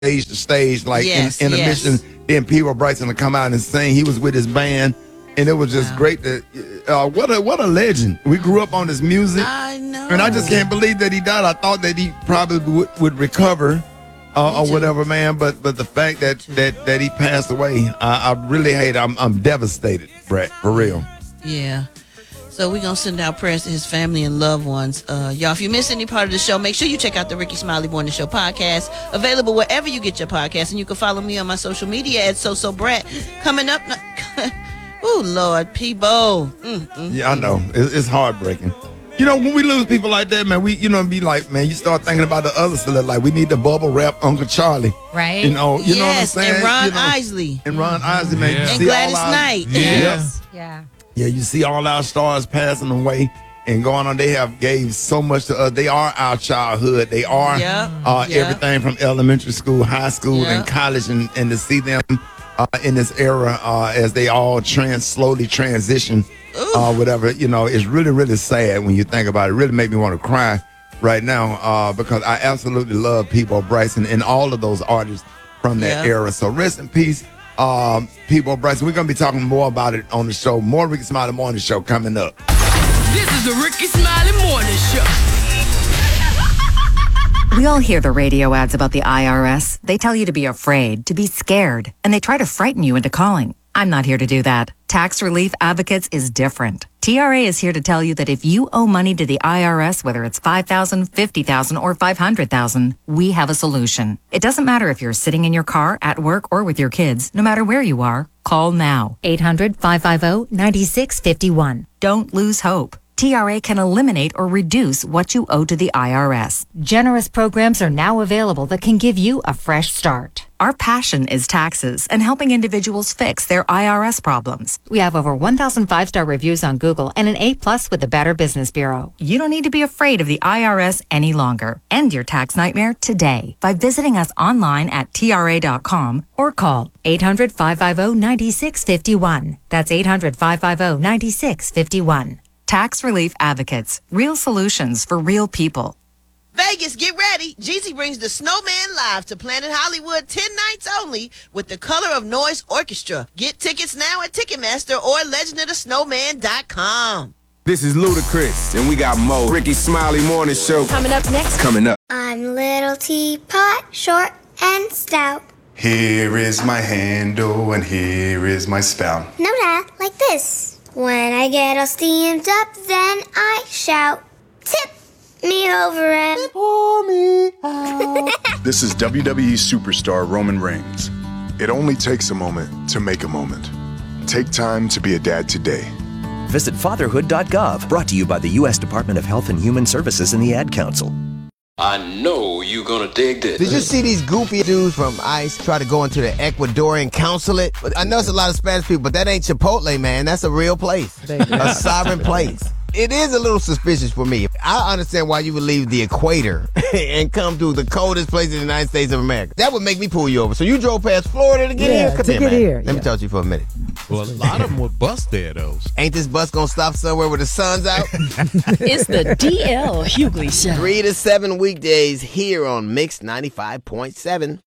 stage to stage, like in a mission. Then Peabo Bryson would come out and sing. He was with his band, and it was just great. What a legend. We grew up on his music. I know. And I just can't believe that he died. I thought that he probably would recover or whatever, man. But the fact that he passed away, I really hate it. I'm devastated, Brett, for real. Yeah. So we're going to send out prayers to his family and loved ones. Y'all, if you miss any part of the show, make sure you check out the Ricky Smiley Morning Show podcast, available wherever you get your podcast. And you can follow me on my social media at SoSoBrat. Coming up, oh, Lord, Peabo. Yeah, I know. It's heartbreaking. You know, when we lose people like that, man, we, be like, man, you start thinking about the other stuff. Like, we need to bubble wrap Uncle Charlie. Right. You know what I'm saying? And Ron Isley. And Ron Isley, man. Yeah. And Gladys Knight. Yes. Yeah. Yeah, you see all our stars passing away and going on. They have gave so much to us. They are our childhood. They are everything from elementary school, high school, and college. And to see them in this era as they all slowly transition, whatever, it's really, really sad when you think about it. It really made me want to cry right now because I absolutely love Peabo Bryson and all of those artists from that era. So rest in peace, Peabo Bryson. We're going to be talking more about it on the show. More Ricky Smiley Morning Show coming up. This is the Ricky Smiley Morning Show. We all hear the radio ads about the IRS. They tell you to be afraid, to be scared, and they try to frighten you into calling. I'm not here to do that. Tax Relief Advocates is different. TRA is here to tell you that if you owe money to the IRS, whether it's $5,000, $50,000, or $500,000, we have a solution. It doesn't matter if you're sitting in your car, at work, or with your kids. No matter where you are, call now. 800-550-9651. Don't lose hope. TRA can eliminate or reduce what you owe to the IRS. Generous programs are now available that can give you a fresh start. Our passion is taxes and helping individuals fix their IRS problems. We have over 1,000 5-star reviews on Google and an A+ with the Better Business Bureau. You don't need to be afraid of the IRS any longer. End your tax nightmare today by visiting us online at TRA.com or call 800-550-9651. That's 800-550-9651. Tax Relief Advocates. Real solutions for real people. Vegas, get ready. Jeezy brings the Snowman live to Planet Hollywood 10 nights only with the Color of Noise Orchestra. Get tickets now at Ticketmaster or legendofthesnowman.com. This is Ludacris, and we got Mo. Ricky Smiley Morning Show. Coming up next. Coming up. I'm Little Teapot, short and stout. Here is my handle, and here is my spout. No, Dad, like this. When I get all steamed up, then I shout, tip me over and pour me out. This is WWE superstar Roman Reigns. It only takes a moment to make a moment. Take time to be a dad today. Visit fatherhood.gov, brought to you by the U.S. Department of Health and Human Services and the Ad Council. I know you're gonna dig this. Did you see these goofy dudes from ICE try to go into the Ecuadorian consulate? I know it's a lot of Spanish people, but that ain't Chipotle, man. That's a real place. A sovereign place. It is a little suspicious for me. I understand why you would leave the equator and come to the coldest place in the United States of America. That would make me pull you over. So you drove past Florida to get here? Come here, man. Let me talk to you for a minute. Well, a lot of them would bus there, though. Ain't this bus gonna stop somewhere where the sun's out? It's the DL Hughley Show. 3 to 7 weekdays here on Mix 95.7.